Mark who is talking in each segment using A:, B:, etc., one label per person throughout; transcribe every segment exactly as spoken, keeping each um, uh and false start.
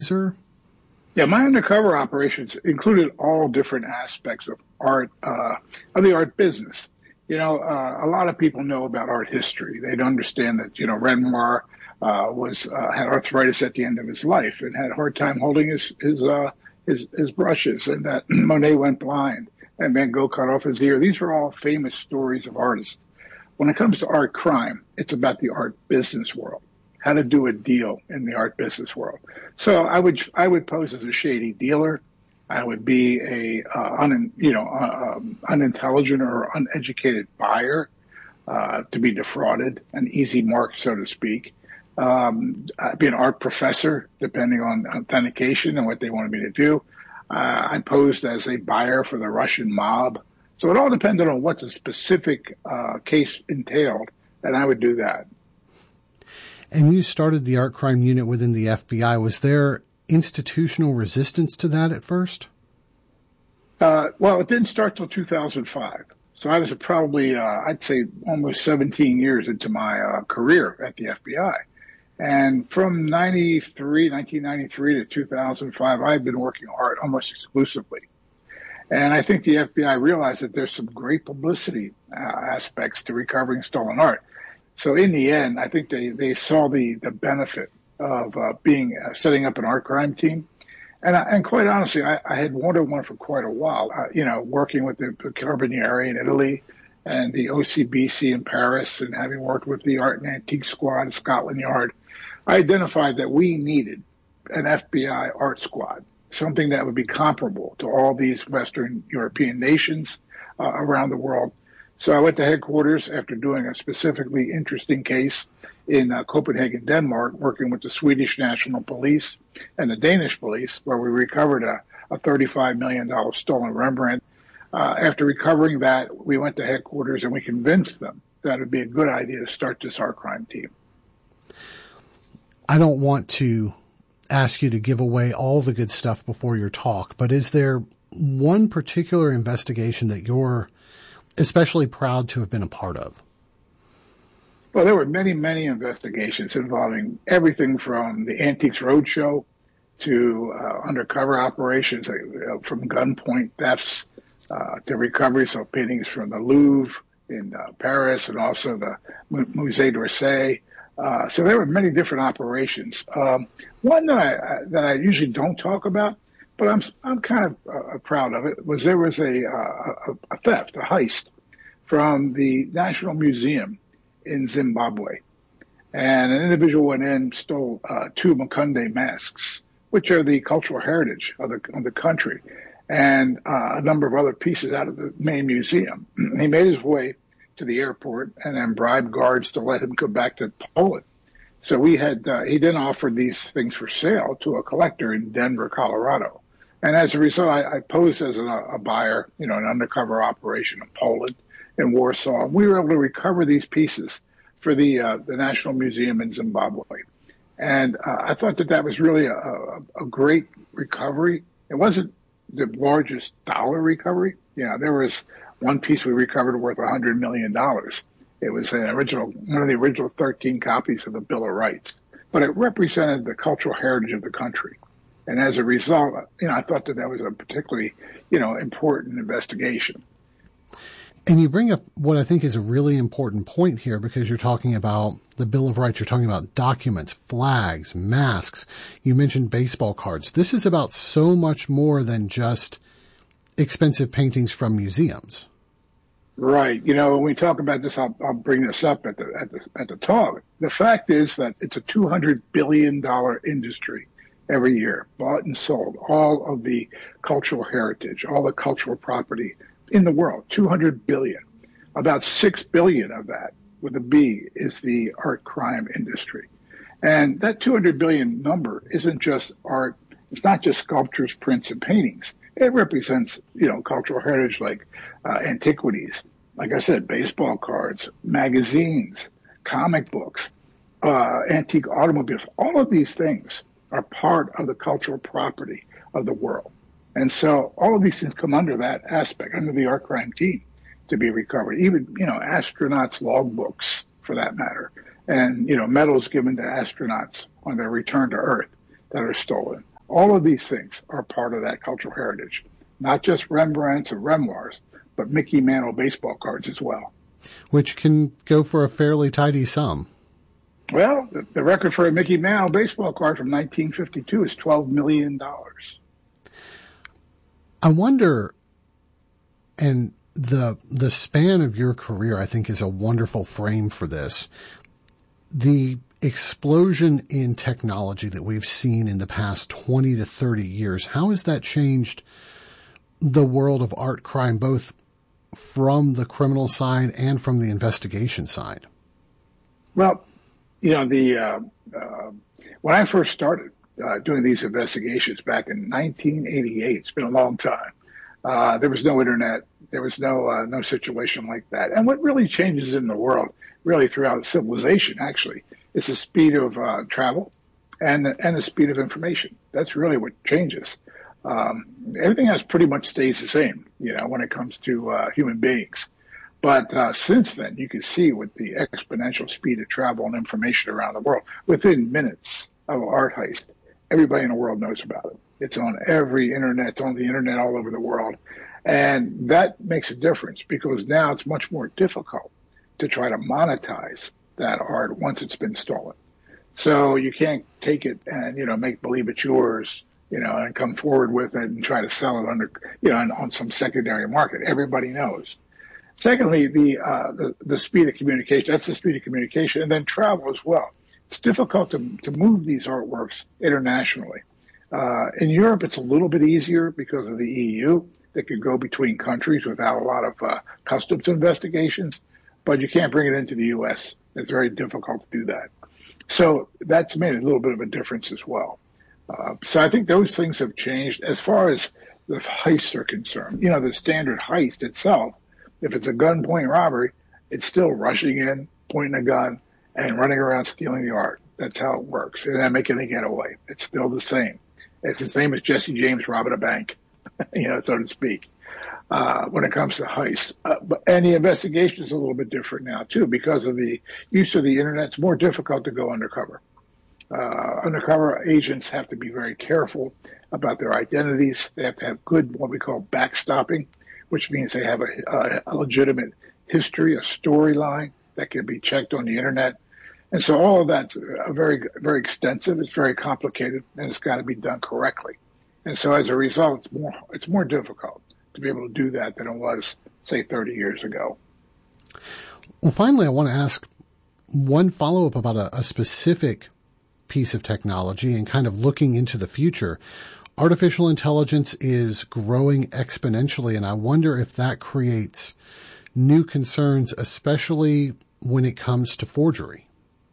A: user?
B: Yeah, my undercover operations included all different aspects of art, uh, of the art business. You know, uh, a lot of people know about art history. They'd understand that, you know, Renoir uh, was uh, had arthritis at the end of his life and had a hard time holding his his uh, his, his brushes, and that Monet went blind and Van Gogh cut off his ear. These are all famous stories of artists. When it comes to art crime, it's about the art business world. How to do a deal in the art business world. So I would I would pose as a shady dealer. I would be a uh, un, you know uh, um, unintelligent or uneducated buyer uh, to be defrauded, an easy mark, so to speak. Um, I'd be an art professor, depending on authentication and what they wanted me to do. Uh, I posed as a buyer for the Russian mob. So it all depended on what the specific uh, case entailed, and I would do that.
A: And you started the art crime unit within the F B I. Was there institutional resistance to that at first?
B: Uh, well, it didn't start till two thousand five. So I was probably, uh, I'd say, almost seventeen years into my uh, career at the F B I. And from ninety-three, nineteen ninety-three to two thousand five, I've been working art almost exclusively. And I think the F B I realized that there's some great publicity uh, aspects to recovering stolen art. So in the end, I think they, they saw the, the benefit of uh, being uh, setting up an art crime team. And I, and quite honestly, I, I had wanted one for quite a while, uh, you know, working with the Carabinieri in Italy and the O C B C in Paris, and having worked with the Art and Antique Squad at Scotland Yard. I identified that we needed an F B I art squad, something that would be comparable to all these Western European nations uh, around the world. So I went to headquarters after doing a specifically interesting case in uh, Copenhagen, Denmark, working with the Swedish National Police and the Danish police, where we recovered a, a thirty-five million dollars stolen Rembrandt. Uh, after recovering that, we went to headquarters and we convinced them that it would be a good idea to start this art crime team.
A: I don't want to ask you to give away all the good stuff before your talk, but is there one particular investigation that you're especially proud to have been a part of?
B: Well, there were many, many investigations involving everything from the Antiques Roadshow to uh, undercover operations, uh, from gunpoint thefts uh, to recoveries of paintings from the Louvre in uh, Paris and also the Musée d'Orsay. Uh, so there were many different operations. Um, one that I that I usually don't talk about, but I'm I'm kind of uh, proud of it, was there was a, uh, a a theft, a heist from the National Museum in Zimbabwe, and an individual went in, stole uh, two Makonde masks, which are the cultural heritage of the of the country, and uh, a number of other pieces out of the main museum. He made his way to the airport and then bribed guards to let him go back to Poland. So we had uh, he then offered these things for sale to a collector in Denver, Colorado. And as a result, I, I posed as a, a buyer, you know, an undercover operation in Poland, in Warsaw. We were able to recover these pieces for the uh, the National Museum in Zimbabwe. And uh, I thought that that was really a, a, a great recovery. It wasn't the largest dollar recovery. You know, there was one piece we recovered worth one hundred million dollars. It was an original, one of the original thirteen copies of the Bill of Rights. But it represented the cultural heritage of the country. And as a result, you know, I thought that that was a particularly, you know, important investigation.
A: And you bring up what I think is a really important point here, because you're talking about the Bill of Rights. You're talking about documents, flags, masks. You mentioned baseball cards. This is about so much more than just expensive paintings from museums.
B: Right. You know, when we talk about this, I'll, I'll bring this up at the, at the, at the talk. The fact is that it's a two hundred billion dollars industry every year, bought and sold, all of the cultural heritage, all the cultural property in the world, two hundred billion. About six billion of that, with a B, is the art crime industry. And that two hundred billion number isn't just art. It's not just sculptures, prints, and paintings. It represents, you know, cultural heritage like uh, antiquities. Like I said, baseball cards, magazines, comic books, uh, antique automobiles. All of these things are part of the cultural property of the world. And so all of these things come under that aspect, under the art crime team, to be recovered. Even, you know, astronauts' logbooks, for that matter, and, you know, medals given to astronauts on their return to Earth that are stolen. All of these things are part of that cultural heritage, not just Rembrandts or Renoirs, but Mickey Mantle baseball cards as well.
A: Which can go for a fairly tidy sum.
B: Well, the, the record for a Mickey Mantle baseball card from nineteen fifty-two is twelve million dollars.
A: I wonder, and the the span of your career, I think, is a wonderful frame for this. The explosion in technology that we've seen in the past twenty to thirty years, how has that changed the world of art crime, both from the criminal side and from the investigation side?
B: Well, you know, the uh, uh, when I first started uh, doing these investigations back in nineteen eighty-eight, it's been a long time. Uh, there was no internet. There was no uh, no situation like that. And what really changes in the world, really throughout civilization, actually, is the speed of uh, travel and and the speed of information. That's really what changes. Um, everything else pretty much stays the same, you know, when it comes to uh, human beings. But uh, since then, you can see with the exponential speed of travel and information around the world, within minutes of an art heist, everybody in the world knows about it. It's on every internet, it's on the internet all over the world. And that makes a difference because now it's much more difficult to try to monetize that art once it's been stolen. So you can't take it and, you know, make believe it's yours, you know, and come forward with it and try to sell it under, you know, on, on some secondary market. Everybody knows. Secondly, the, uh, the the speed of communication. That's the speed of communication, and then travel as well. It's difficult to to move these artworks internationally. Uh, in Europe, it's a little bit easier because of the E U. That could go between countries without a lot of uh, customs investigations, but you can't bring it into the U S. It's very difficult to do that. So that's made a little bit of a difference as well. Uh, so I think those things have changed as far as the heists are concerned. You know, the standard heist itself, if it's a gunpoint robbery, it's still rushing in, pointing a gun, and running around stealing the art. That's how it works. And then making a getaway. It's still the same. It's the same as Jesse James robbing a bank, you know, so to speak, uh, when it comes to heists. Uh, but, and the investigation is a little bit different now, too, because of the use of the internet. It's more difficult to go undercover. Uh, undercover agents have to be very careful about their identities. They have to have good, what we call backstopping, which means they have a, a legitimate history, a storyline that can be checked on the internet. And so all of that's a very, very extensive. It's very complicated, and it's got to be done correctly. And so as a result, it's more, it's more difficult to be able to do that than it was, say, thirty years ago.
A: Well, finally, I want to ask one follow-up about a, a specific piece of technology and kind of looking into the future. Artificial intelligence is growing exponentially, and I wonder if that creates new concerns, especially when it comes to forgery.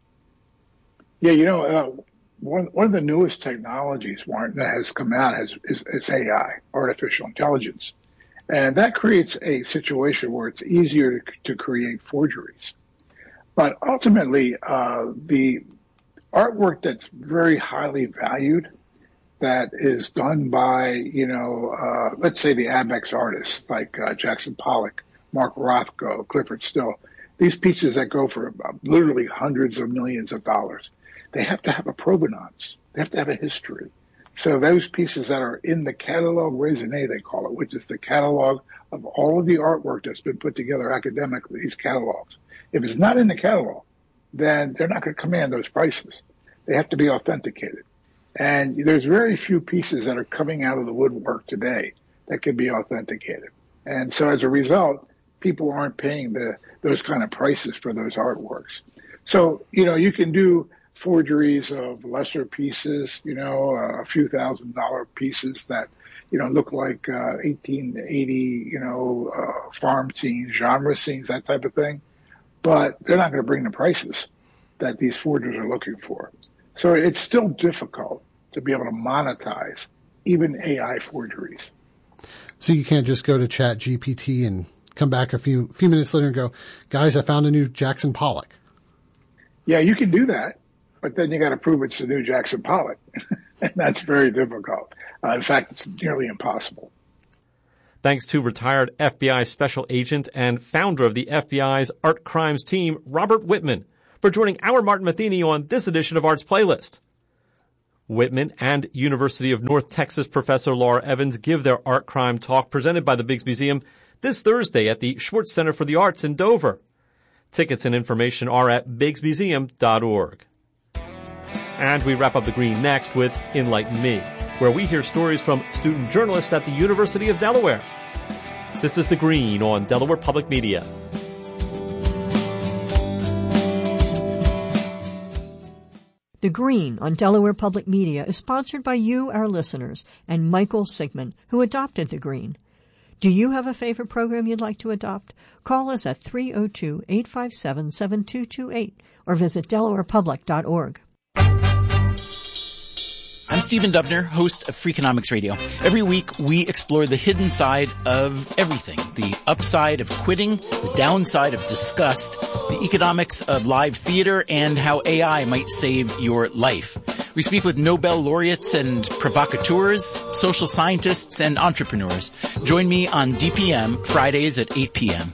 B: Yeah, you know, uh, one one of the newest technologies, Martin, that has come out has, is, is A I, artificial intelligence. And that creates a situation where it's easier to, to create forgeries. But ultimately, uh, the artwork that's very highly valued, that is done by, you know, uh, let's say the Abex artists like uh, Jackson Pollock, Mark Rothko, Clifford Still, these pieces that go for uh, literally hundreds of millions of dollars, they have to have a provenance. They have to have a history. So those pieces that are in the catalog raisonné, they call it, which is the catalog of all of the artwork that's been put together academically, these catalogs. If it's not in the catalog, then they're not going to command those prices. They have to be authenticated. And there's very few pieces that are coming out of the woodwork today that can be authenticated. And so as a result, people aren't paying the those kind of prices for those artworks. So, you know, you can do forgeries of lesser pieces, you know, uh, a few thousand dollar pieces that, you know, look like uh, eighteen eighty, you know, uh, farm scenes, genre scenes, that type of thing. But they're not going to bring the prices that these forgers are looking for. So it's still difficult to be able to monetize even A I forgeries.
A: So you can't just go to Chat G P T and come back a few few minutes later and go, guys, I found a new Jackson Pollock.
B: Yeah, you can do that, but then you got to prove it's the new Jackson Pollock. And that's very difficult. Uh, in fact, it's nearly impossible.
C: Thanks to retired F B I special agent and founder of the F B I's Art Crimes team, Robert Whitman, for joining our Martin Matheny on this edition of Arts Playlist. Whitman and University of North Texas professor Laura Evans give their art crime talk presented by the Biggs Museum this Thursday at the Schwartz Center for the Arts in Dover. Tickets and information are at biggs museum dot org. And we wrap up the Green next with Enlighten Me, where we hear stories from student journalists at the University of Delaware. This is The Green on Delaware Public Media.
D: The Green on Delaware Public Media is sponsored by you, our listeners, and Michael Sigmund, who adopted The Green. Do you have a favorite program you'd like to adopt? Call us at three oh two, eight five seven, seven two two eight or visit delaware public dot org.
E: I'm Stephen Dubner, host of Freakonomics Radio. Every week, we explore the hidden side of everything. The upside of quitting, the downside of disgust, the economics of live theater, and how A I might save your life. We speak with Nobel laureates and provocateurs, social scientists, and entrepreneurs. Join me on D P M, Fridays at eight p.m.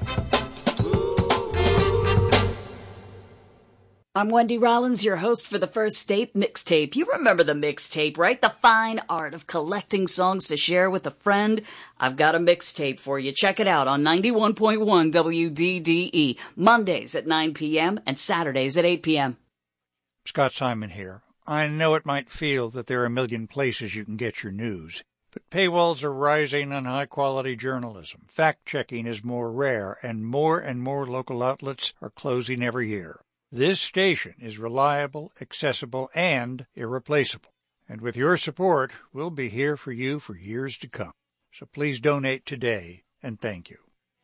F: I'm Wendy Rollins, your host for the First State Mixtape. You remember the mixtape, right? The fine art of collecting songs to share with a friend. I've got a mixtape for you. Check it out on ninety-one point one W D D E, Mondays at nine p.m. and Saturdays at eight p.m.
G: Scott Simon here. I know it might feel that there are a million places you can get your news, but paywalls are rising on high-quality journalism. Fact-checking is more rare, and more and more local outlets are closing every year. This station is reliable, accessible, and irreplaceable. And with your support, we'll be here for you for years to come. So please donate today, and thank you.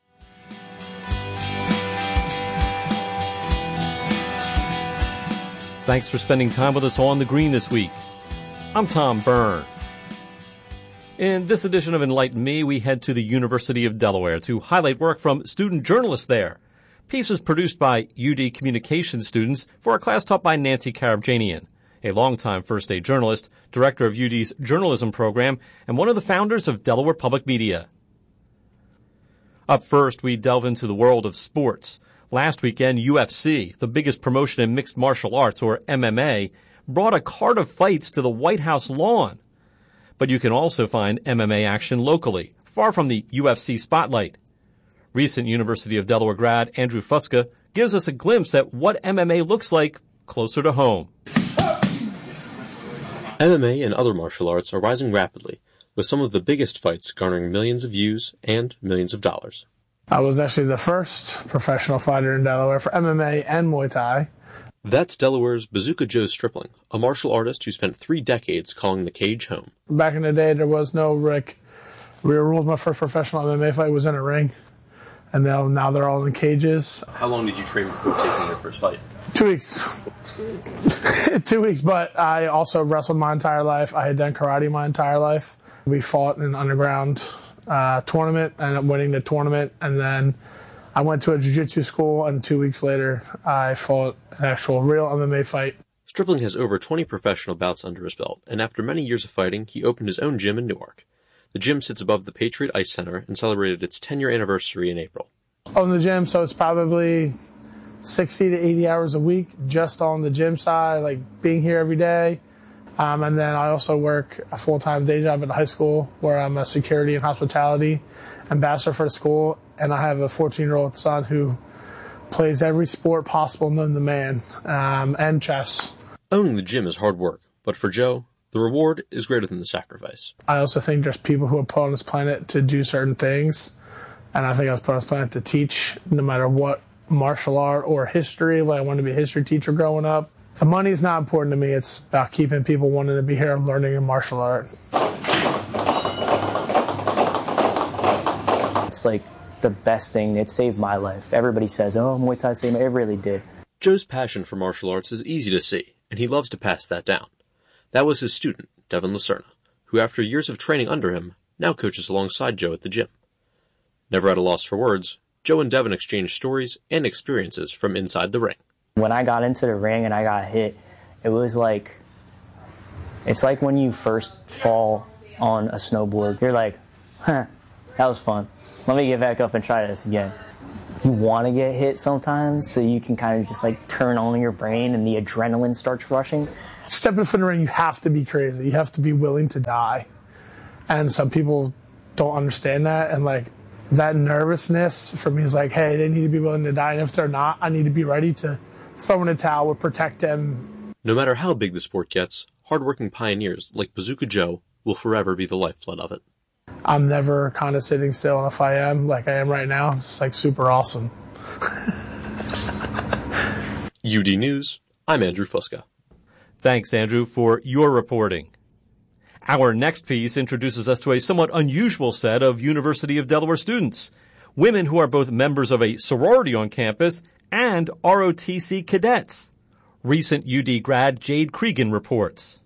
C: Thanks for spending time with us on The Green this week. I'm Tom Byrne. In this edition of Enlighten Me, we head to the University of Delaware to highlight work from student journalists there. Pieces produced by U D Communications students for a class taught by Nancy Karabjanian, a longtime first-aid journalist, director of U D's journalism program, and one of the founders of Delaware Public Media. Up first, we delve into the world of sports. Last weekend, U F C, the biggest promotion in mixed martial arts, or M M A, brought a cart of fights to the White House lawn. But you can also find M M A action locally, far from the U F C spotlight. Recent University of Delaware grad Andrew Fuska gives us a glimpse at what M M A looks like closer to home.
H: M M A and other martial arts are rising rapidly, with some of the biggest fights garnering millions of views and millions of dollars.
I: I was actually the first professional fighter in Delaware for M M A and Muay Thai.
H: That's Delaware's Bazooka Joe Stripling, a martial artist who spent three decades calling the cage home.
I: Back in the day, there was no Rick. We were ruled my first professional M M A fight was in a ring. And now, now they're all in cages.
H: How long did you train before taking your first fight?
I: Two weeks. Two weeks, but I also wrestled my entire life. I had done karate my entire life. We fought in an underground uh, tournament, ended up winning the tournament, and then I went to a jiu-jitsu school, and two weeks later, I fought an actual real M M A fight.
H: Stripling has over twenty professional bouts under his belt, and after many years of fighting, he opened his own gym in Newark. The gym sits above the Patriot Ice Center and celebrated its ten-year anniversary in April.
I: On the gym, so it's probably sixty to eighty hours a week just on the gym side, like being here every day. Um, and then I also work a full-time day job at a high school where I'm a security and hospitality ambassador for the school. And I have a fourteen-year-old son who plays every sport possible known to man, um, and chess.
H: Owning the gym is hard work, but for Joe, the reward is greater than the sacrifice.
I: I also think there's people who are put on this planet to do certain things. And I think I was put on this planet to teach, no matter what martial art or history. Like I wanted to be a history teacher growing up. The money is not important to me. It's about keeping people wanting to be here and learning a martial art.
J: It's like the best thing. It saved my life. Everybody says, oh, Muay Thai saved me. It really did.
H: Joe's passion for martial arts is easy to see, and he loves to pass that down. That was his student, Devin Lacerna, who after years of training under him, now coaches alongside Joe at the gym. Never at a loss for words, Joe and Devin exchanged stories and experiences from inside the ring.
J: When I got into the ring and I got hit, it was like, it's like when you first fall on a snowboard. You're like, huh, that was fun. Let me get back up and try this again. You want to get hit sometimes so you can kind of just like turn on your brain and the adrenaline starts rushing.
I: Stepping foot in the ring, you have to be crazy. You have to be willing to die. And some people don't understand that. And like that nervousness for me is like, hey, they need to be willing to die. And if they're not, I need to be ready to throw in a towel or protect them.
H: No matter how big the sport gets, hardworking pioneers like Bazooka Joe will forever be the lifeblood of it.
I: I'm never kind of sitting still. And if I am, like I am right now, it's like super awesome.
H: U D News, I'm Andrew Fusca.
C: Thanks, Andrew, for your reporting. Our next piece introduces us to a somewhat unusual set of University of Delaware students, women who are both members of a sorority on campus and R O T C cadets. Recent U D grad Jade Cregan reports.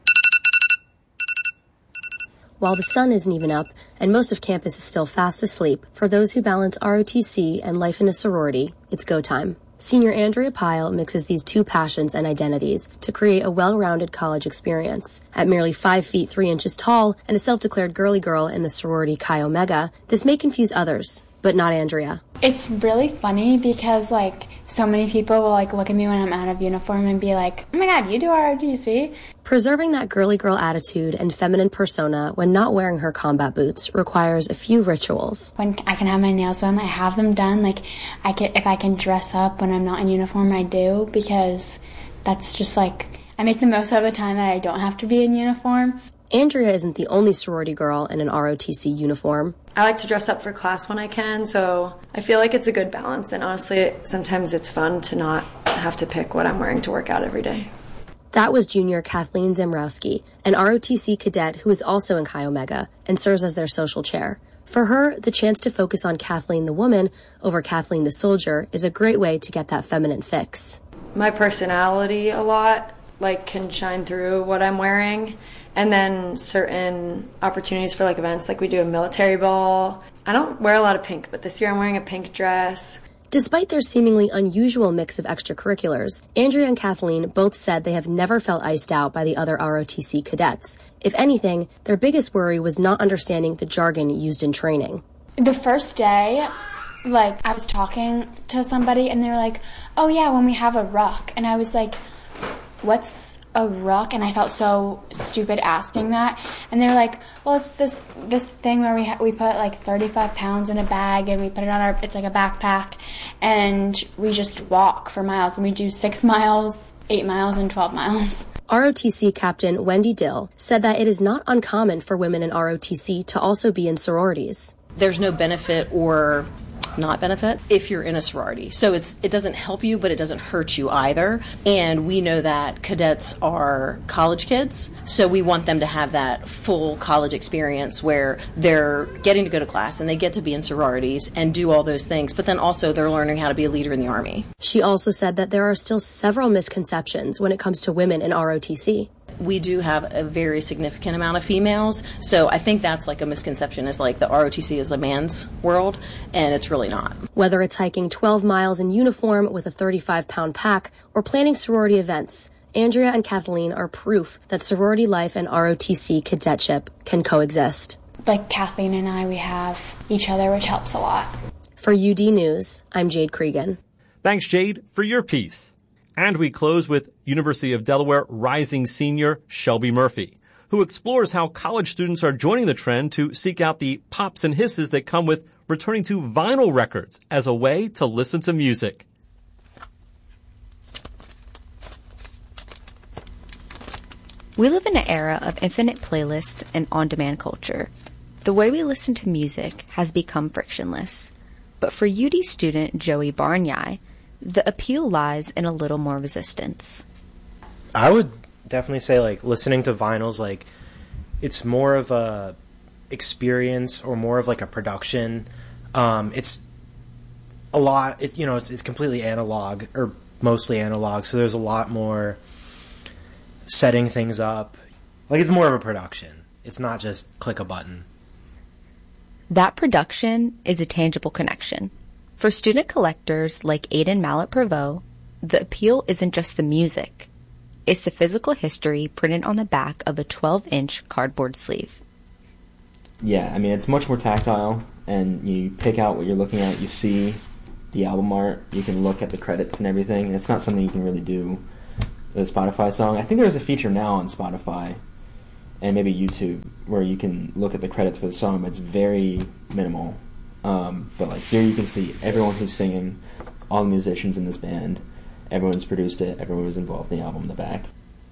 K: While the sun isn't even up and most of campus is still fast asleep, for those who balance R O T C and life in a sorority, it's go time. Senior Andrea Pyle mixes these two passions and identities to create a well-rounded college experience. At merely five feet three inches tall and a self-declared girly girl in the sorority Chi Omega, this may confuse others, but not Andrea.
L: It's really funny because, like, so many people will, like, look at me when I'm out of uniform and be like, oh my god, you do R O T C?
K: Preserving that girly girl attitude and feminine persona when not wearing her combat boots requires a few rituals.
L: When I can have my nails done, I have them done. Like, I can, if I can dress up when I'm not in uniform, I do, because that's just, like, I make the most out of the time that I don't have to be in uniform.
K: Andrea isn't the only sorority girl in an R O T C uniform.
M: I like to dress up for class when I can, so I feel like it's a good balance. And honestly, sometimes it's fun to not have to pick what I'm wearing to work out every day.
K: That was junior Kathleen Zamrowski, an R O T C cadet who is also in Chi Omega and serves as their social chair. For her, the chance to focus on Kathleen the woman over Kathleen the soldier is a great way to get that feminine fix.
M: My personality a lot, like, can shine through what I'm wearing. And then certain opportunities for, like, events, like we do a military ball. I don't wear a lot of pink, but this year I'm wearing a pink dress.
K: Despite their seemingly unusual mix of extracurriculars, Andrea and Kathleen both said they have never felt iced out by the other R O T C cadets. If anything, their biggest worry was not understanding the jargon used in training.
L: The first day, like, I was talking to somebody and they were like, oh yeah, when we have a ruck. And I was like, what's a ruck? And I felt so stupid asking that. And they were like, well, it's this this thing where we ha- we put like thirty-five pounds in a bag and we put it on our, it's like a backpack, and we just walk for miles. And we do six miles, eight miles, and twelve miles.
K: R O T C Captain Wendy Dill said that it is not uncommon for women in R O T C to also be in sororities.
N: There's no benefit or not benefit if you're in a sorority. So it's it doesn't help you, but it doesn't hurt you either. And we know that cadets are college kids, so we want them to have that full college experience where they're getting to go to class and they get to be in sororities and do all those things, but then also they're learning how to be a leader in the Army.
K: She also said that there are still several misconceptions when it comes to women in R O T C.
N: We do have a very significant amount of females, so I think that's like a misconception, is like the R O T C is a man's world, and it's really not.
K: Whether it's hiking twelve miles in uniform with a thirty-five pound pack or planning sorority events, Andrea and Kathleen are proof that sorority life and R O T C cadetship can coexist.
L: Like Kathleen and I, we have each other, which helps a lot.
K: For U D News, I'm Jade Cregan.
C: Thanks, Jade, for your piece. And we close with University of Delaware rising senior Shelby Murphy, who explores how college students are joining the trend to seek out the pops and hisses that come with returning to vinyl records as a way to listen to music.
O: We live in an era of infinite playlists and on-demand culture. The way we listen to music has become frictionless. But for U D student Joey Barnyai, the appeal lies in a little more resistance.
P: I would definitely say, like, listening to vinyls, like, it's more of a experience or more of like a production. Um, it's a lot, it's, you know, it's, it's completely analog or mostly analog. So there's a lot more setting things up. Like, it's more of a production. It's not just click a button.
O: That production is a tangible connection. For student collectors like Aidan Mallet-Prevost, the appeal isn't just the music. It's the physical history printed on the back of a twelve inch cardboard sleeve.
Q: Yeah, I mean, it's much more tactile, and you pick out what you're looking at, you see the album art, you can look at the credits and everything. It's not something you can really do the Spotify song. I think there's a feature now on Spotify and maybe YouTube where you can look at the credits for the song, but it's very minimal. Um, but like here you can see everyone who's singing, all the musicians in this band, everyone's produced it, everyone who's involved in the album in the back.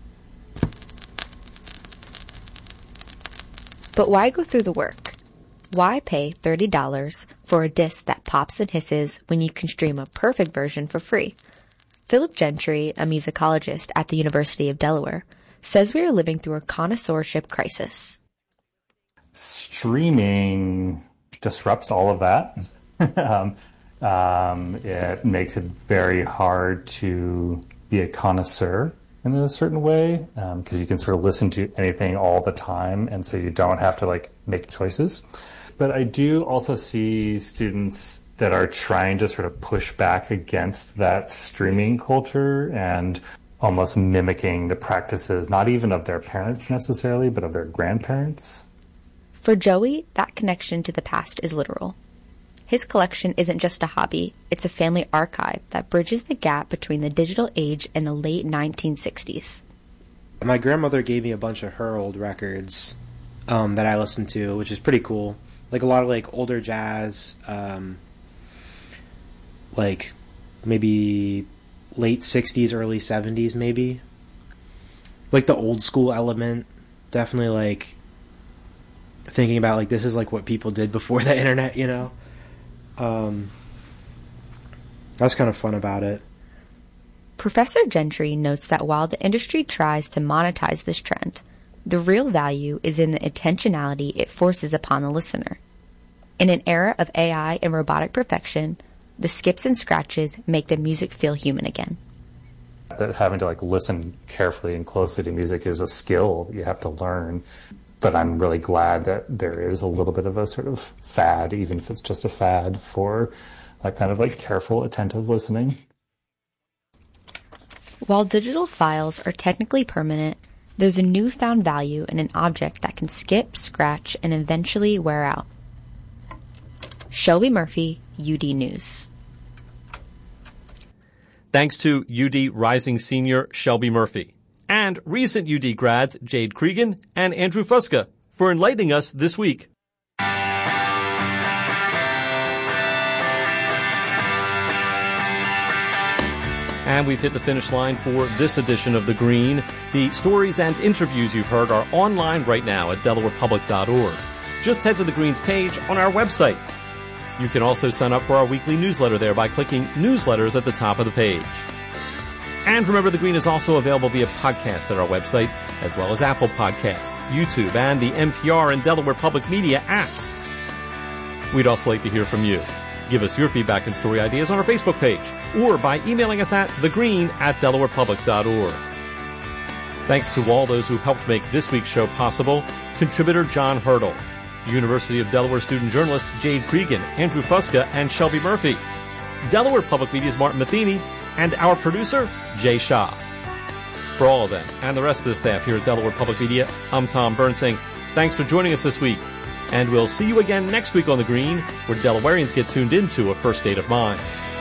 O: But why go through the work? Why pay thirty dollars for a disc that pops and hisses when you can stream a perfect version for free? Philip Gentry, a musicologist at the University of Delaware, says we are living through a connoisseurship crisis.
R: Streaming disrupts all of that. um, um, it makes it very hard to be a connoisseur in a certain way, because um, you can sort of listen to anything all the time, and so you don't have to like make choices. But I do also see students that are trying to sort of push back against that streaming culture and almost mimicking the practices, not even of their parents necessarily, but of their grandparents.
O: For Joey, that connection to the past is literal. His collection isn't just a hobby, it's a family archive that bridges the gap between the digital age and the late nineteen sixties.
P: My grandmother gave me a bunch of her old records um, that I listened to, which is pretty cool. Like a lot of like older jazz, um, like maybe late sixties, early seventies maybe. Like the old school element, definitely like thinking about like this is like what people did before the internet, you know? Um, that's kind of fun about it.
O: Professor Gentry notes that while the industry tries to monetize this trend, the real value is in the intentionality it forces upon the listener. In an era of A I and robotic perfection, the skips and scratches make the music feel human again.
R: That having to like listen carefully and closely to music is a skill you have to learn. But I'm really glad that there is a little bit of a sort of fad, even if it's just a fad, for like kind of like careful, attentive listening.
O: While digital files are technically permanent, there's a newfound value in an object that can skip, scratch, and eventually wear out. Shelby Murphy, U D News.
C: Thanks to U D rising senior Shelby Murphy and recent U D grads Jade Cregan and Andrew Fuska for enlightening us this week. And we've hit the finish line for this edition of The Green. The stories and interviews you've heard are online right now at delaware public dot org. Just head to The Green's page on our website. You can also sign up for our weekly newsletter there by clicking Newsletters at the top of the page. And remember, The Green is also available via podcast at our website, as well as Apple Podcasts, YouTube, and the N P R and Delaware Public Media apps. We'd also like to hear from you. Give us your feedback and story ideas on our Facebook page, or by emailing us at thegreen at delaware public dot org. Thanks to all those who helped make this week's show possible: contributor John Hurdle, University of Delaware student journalist Jade Cregan, Andrew Fuska, and Shelby Murphy, Delaware Public Media's Martin Matheny, and our producer, Jay Shaw. For all of them and the rest of the staff here at Delaware Public Media, I'm Tom Byrne saying thanks for joining us this week, and we'll see you again next week on The Green, where Delawareans get tuned into a first state of mind.